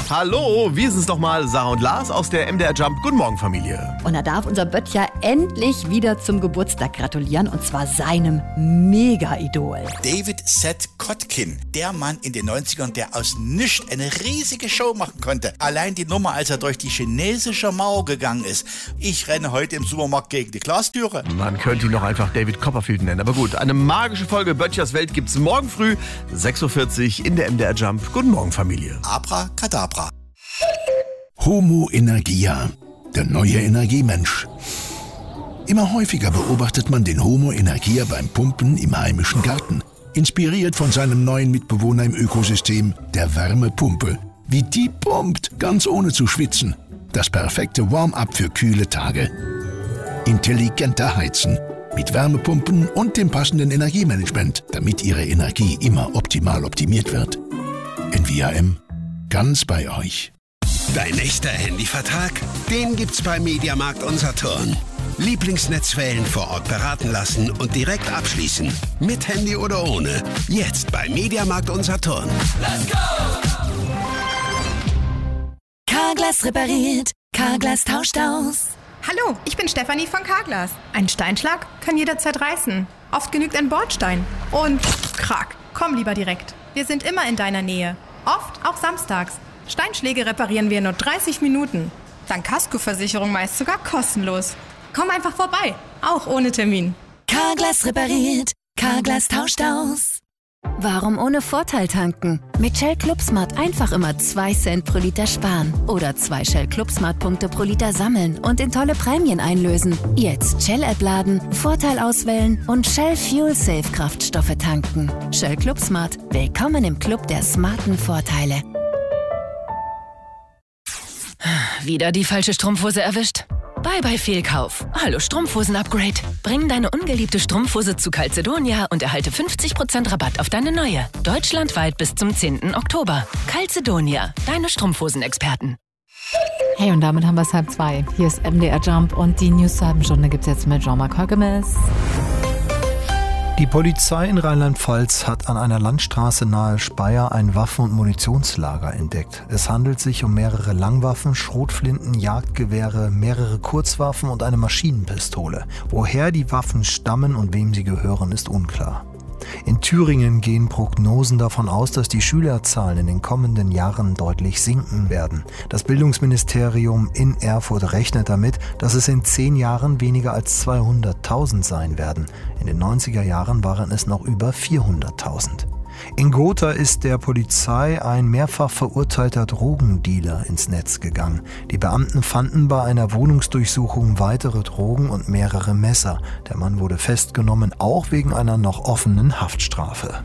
Hallo, wir sind's nochmal, Sarah und Lars aus der MDR Jump. Guten Morgen, Familie. Und da darf unser Böttcher endlich wieder zum Geburtstag gratulieren, und zwar seinem Mega-Idol. David Seth Kotkin, der Mann in den 90ern, der aus nichts eine riesige Show machen konnte. Allein die Nummer, als er durch die chinesische Mauer gegangen ist. Ich renne heute im Supermarkt gegen die Glastüre. Man könnte ihn noch einfach David Copperfield nennen. Aber gut, eine magische Folge Böttchers Welt gibt's morgen früh, 6.40 Uhr in der MDR Jump. Guten Morgen, Familie. Abracadabra. Homo Energia, der neue Energiemensch. Immer häufiger beobachtet man den Homo Energia beim Pumpen im heimischen Garten. Inspiriert von seinem neuen Mitbewohner im Ökosystem, der Wärmepumpe. Wie die pumpt, ganz ohne zu schwitzen. Das perfekte Warm-up für kühle Tage. Intelligenter Heizen. Mit Wärmepumpen und dem passenden Energiemanagement, damit Ihre Energie immer optimal optimiert wird. NVIM, ganz bei euch. Dein echter Handyvertrag? Den gibt's bei Mediamarkt Saturn. Lieblingsnetzwellen vor Ort beraten lassen und direkt abschließen. Mit Handy oder ohne. Jetzt bei Mediamarkt Saturn. Let's go! Carglass repariert. Carglass tauscht aus. Hallo, ich bin Stefanie von Carglass. Ein Steinschlag kann jederzeit reißen. Oft genügt ein Bordstein. Und krack, komm lieber direkt. Wir sind immer in deiner Nähe. Oft auch samstags. Steinschläge reparieren wir in nur 30 Minuten. Dank Kaskoversicherung meist sogar kostenlos. Komm einfach vorbei, auch ohne Termin. Carglass repariert. Carglass tauscht aus. Warum ohne Vorteil tanken? Mit Shell Club Smart einfach immer 2 Cent pro Liter sparen. Oder 2 Shell Club Smart Punkte pro Liter sammeln und in tolle Prämien einlösen. Jetzt Shell-App laden, Vorteil auswählen und Shell Fuel Safe Kraftstoffe tanken. Shell Club Smart. Willkommen im Club der smarten Vorteile. Wieder die falsche Strumpfhose erwischt? Bye Fehlkauf. Hallo Strumpfhosen-Upgrade. Bring deine ungeliebte Strumpfhose zu Calzedonia und erhalte 50% Rabatt auf deine neue. Deutschlandweit bis zum 10. Oktober. Calzedonia, deine Strumpfhosen-Experten. Hey, und damit haben wir es 1:30. Hier ist MDR Jump und die News zur halben Stunde gibt es jetzt mit Jean-Marc Högemes. Die Polizei in Rheinland-Pfalz hat an einer Landstraße nahe Speyer ein Waffen- und Munitionslager entdeckt. Es handelt sich um mehrere Langwaffen, Schrotflinten, Jagdgewehre, mehrere Kurzwaffen und eine Maschinenpistole. Woher die Waffen stammen und wem sie gehören, ist unklar. In Thüringen gehen Prognosen davon aus, dass die Schülerzahlen in den kommenden Jahren deutlich sinken werden. Das Bildungsministerium in Erfurt rechnet damit, dass es in 10 Jahren weniger als 200.000 sein werden. In den 90er Jahren waren es noch über 400.000. In Gotha ist der Polizei ein mehrfach verurteilter Drogendealer ins Netz gegangen. Die Beamten fanden bei einer Wohnungsdurchsuchung weitere Drogen und mehrere Messer. Der Mann wurde festgenommen, auch wegen einer noch offenen Haftstrafe.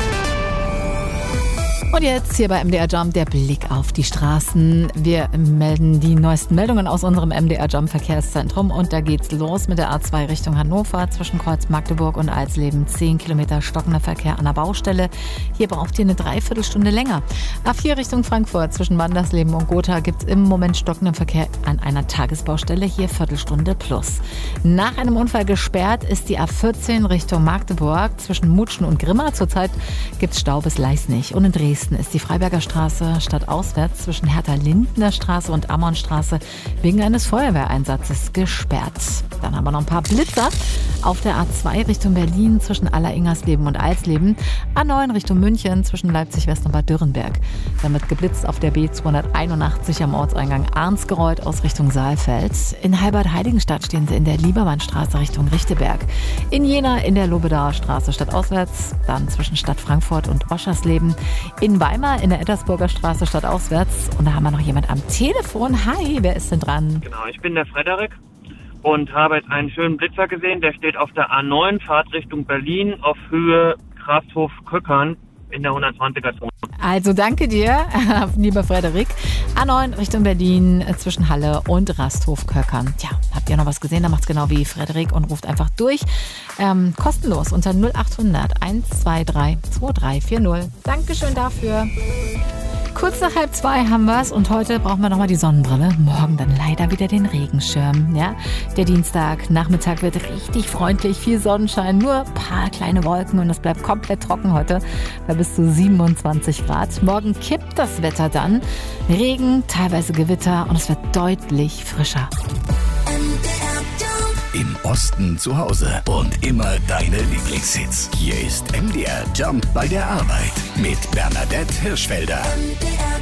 Und jetzt hier bei MDR Jump der Blick auf die Straßen. Wir melden die neuesten Meldungen aus unserem MDR Jump Verkehrszentrum und da geht's los mit der A2 Richtung Hannover zwischen Kreuz Magdeburg und Alsleben. 10 Kilometer stockender Verkehr an der Baustelle. Hier braucht ihr eine Dreiviertelstunde länger. A4 Richtung Frankfurt zwischen Wandersleben und Gotha gibt's im Moment stockenden Verkehr an einer Tagesbaustelle. Hier Viertelstunde plus. Nach einem Unfall gesperrt ist die A14 Richtung Magdeburg zwischen Mutschen und Grimma. Zurzeit gibt's Stau bis Leisnig. Und in Dresden ist die Freiberger Straße stadtauswärts zwischen Hertha-Lindner Straße und Ammon-Straße wegen eines Feuerwehreinsatzes gesperrt. Dann haben wir noch ein paar Blitzer auf der A2 Richtung Berlin zwischen Alleringersleben und Alsleben. A9 Richtung München zwischen Leipzig-West und Bad Dürrenberg. Damit geblitzt auf der B281 am Ortseingang Arnsgereuth aus Richtung Saalfeld. In Halbert-Heiligenstadt stehen sie in der Liebermannstraße Richtung Richteberg. In Jena in der Lobedaer Straße stadtauswärts, dann zwischen Stadt Frankfurt und Oschersleben. In Weimar in der Ettersburger Straße stadtauswärts. Und da haben wir noch jemand am Telefon. Hi, wer ist denn dran? Genau, ich bin der Frederik und habe jetzt einen schönen Blitzer gesehen. Der steht auf der A9, Fahrt Richtung Berlin auf Höhe Grafshof-Köckern in der 120er-Zone. Also danke dir, lieber Frederik. A9 Richtung Berlin zwischen Halle und Rasthof-Köckern. Tja, habt ihr noch was gesehen? Dann macht's genau wie Frederik und ruft einfach durch. Kostenlos unter 0800 123 2340. Dankeschön dafür. Kurz nach 1:30 haben wir es und heute brauchen wir nochmal die Sonnenbrille. Morgen dann leider wieder den Regenschirm. Ja? Der Dienstagnachmittag wird richtig freundlich, viel Sonnenschein, nur ein paar kleine Wolken und es bleibt komplett trocken heute bei bis zu 27 Grad. Morgen kippt das Wetter dann. Regen, teilweise Gewitter und es wird deutlich frischer. Im Osten zu Hause und immer deine Lieblingshits. Hier ist MDR Jump bei der Arbeit mit Bernadette Hirschfelder.